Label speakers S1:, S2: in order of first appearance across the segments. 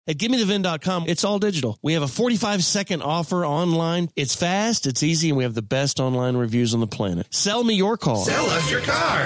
S1: At GimmeTheVin.com, it's all digital. We have a 45-second offer online. It's fast, it's easy, and we have the best online reviews on the planet. Sell me your car.
S2: Sell us your car.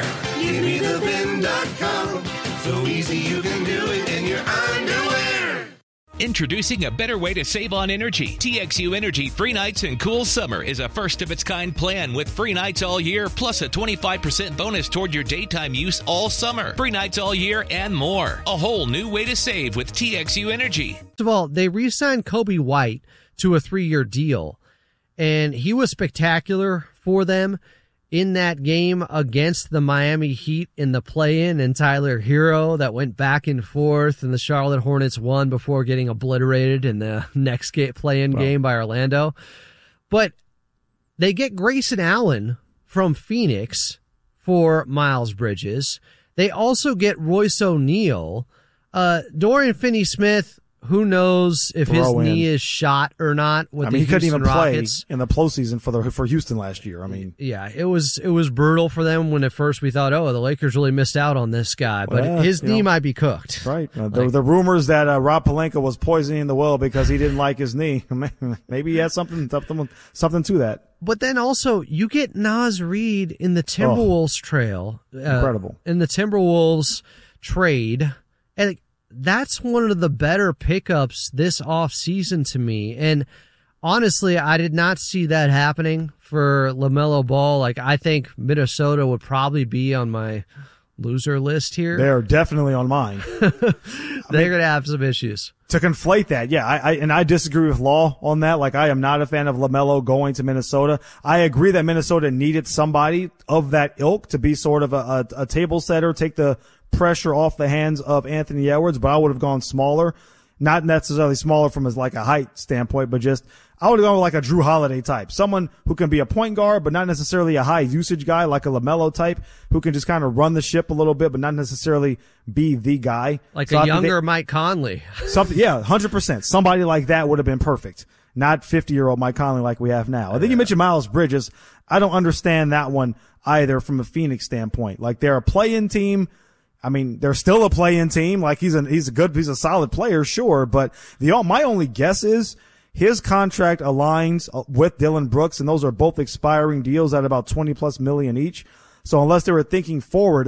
S2: GimmeTheVin.com. So easy you can do it in your underwear.
S3: Introducing a better way to save on energy. TXU Energy Free Nights and Cool Summer is a first-of-its-kind plan with free nights all year, plus a 25% bonus toward your daytime use all summer. Free nights all year and more. A whole new way to save with TXU Energy.
S4: First of all, they re-signed Kobe White to a 3-year deal, and he was spectacular for them in that game against the Miami Heat in the play-in, and Tyler Hero that went back and forth, and the Charlotte Hornets won before getting obliterated in the next play-in game by Orlando. But they get Grayson Allen from Phoenix for Miles Bridges. They also get Royce O'Neal. Dorian Finney-Smith, who knows if his knee is shot or not with the
S5: he couldn't
S4: Houston
S5: even
S4: Rockets.
S5: play in the postseason for Houston last year.
S4: Yeah, it was brutal for them when at first we thought, the Lakers really missed out on this guy, but his knee might be cooked.
S5: Right. The rumors that Rob Pelinka was poisoning the well because he didn't like his knee. Maybe he had something to that.
S4: But then also you get Naz Reid in the Timberwolves
S5: incredible.
S4: In the Timberwolves trade, and that's one of the better pickups this offseason to me. And honestly, I did not see that happening for LaMelo Ball. I think Minnesota would probably be on my loser list here.
S5: They're definitely on mine.
S4: They're going to have some issues.
S5: To conflate that, I disagree with Law on that. I am not a fan of LaMelo going to Minnesota. I agree that Minnesota needed somebody of that ilk to be sort of a table setter, take the pressure off the hands of Anthony Edwards, but I would have gone smaller. Not necessarily smaller from a height standpoint, but just I would have gone with a Drew Holiday type. Someone who can be a point guard, but not necessarily a high usage guy like a LaMelo type who can just kind of run the ship a little bit, but not necessarily be the guy.
S4: A younger Mike Conley.
S5: 100%. Somebody like that would have been perfect. Not 50-year-old Mike Conley like we have now. And then you mentioned Miles Bridges. I don't understand that one either from a Phoenix standpoint. They're a play-in team. They're still a play-in team. He's a solid player, sure. But my only guess is his contract aligns with Dillon Brooks, and those are both expiring deals at about $20+ million each. So unless they were thinking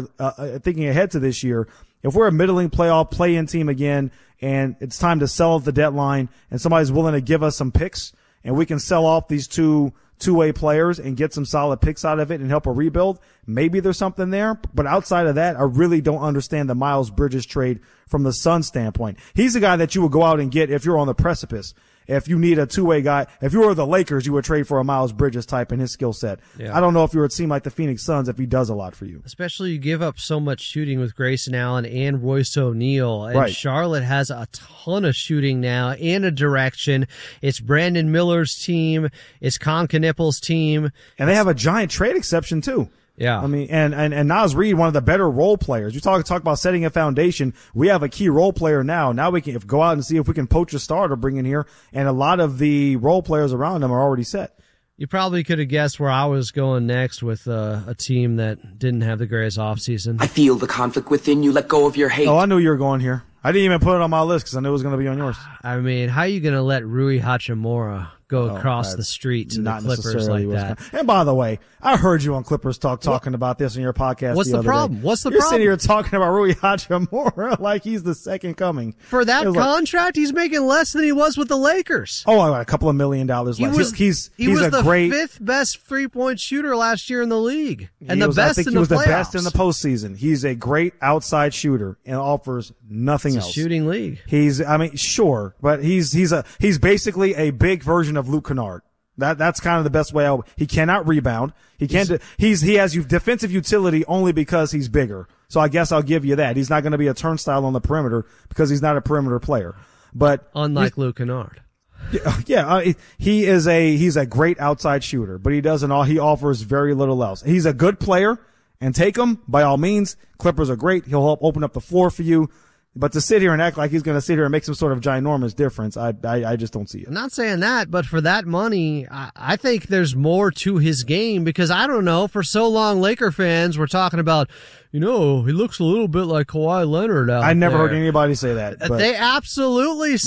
S5: ahead to this year, if we're a middling playoff play-in team again, and it's time to sell at the deadline, and somebody's willing to give us some picks, and we can sell off these two-way players and get some solid picks out of it and help a rebuild, maybe there's something there. But outside of that, I really don't understand the Miles Bridges trade from the Suns standpoint. He's a guy that you would go out and get if you're on the precipice. If you need a two-way guy, if you were the Lakers, you would trade for a Miles Bridges type in his skill set. Yeah. I don't know if you would seem like the Phoenix Suns if he does a lot for you.
S4: Especially you give up so much shooting with Grayson Allen and Royce O'Neal. And right. Charlotte has a ton of shooting now in a direction. It's Brandon Miller's team. It's Con Knippel's team. And
S5: they have a giant trade exception too.
S4: Yeah.
S5: And Naz Reid, one of the better role players. You talk about setting a foundation. We have a key role player now. Now we can go out and see if we can poach a star to bring in here. And a lot of the role players around him are already set.
S4: You probably could have guessed where I was going next with a team that didn't have the greatest offseason.
S6: I feel the conflict within you. Let go of your hate.
S5: Oh, I knew you were going here. I didn't even put it on my list because I knew it was going to be on yours.
S4: How are you going to let Rui Hachimura go across the street to the Clippers like that?
S5: And by the way, I heard you on Clippers talking about this in your podcast.
S4: What's the problem?
S5: You're sitting here talking about Rui Hachimura like he's the second coming.
S4: For that contract, he's making less than he was with the Lakers.
S5: Oh, a couple of $1 million less. He was
S4: the fifth best 3-point shooter last year in the league, and the best in the playoffs. He was the best
S5: in the postseason. He's a great outside shooter and offers nothing else.
S4: Shooting league.
S5: Sure, but he's basically a big version of Luke Kennard. That's kind of the best way. He cannot rebound. He has defensive utility only because he's bigger. So I guess I'll give you that. He's not going to be a turnstile on the perimeter because he's not a perimeter player. But
S4: unlike Luke Kennard.
S5: He's a great outside shooter, but he offers very little else. He's a good player, and take him by all means. Clippers are great. He'll help open up the floor for you. But to sit here and act like he's going to sit here and make some sort of ginormous difference, I just don't see it.
S4: I'm not saying that, but for that money, I think there's more to his game because I don't know, for so long Laker fans were talking about, he looks a little bit like Kawhi Leonard out there.
S5: I never heard anybody say that. But
S4: They absolutely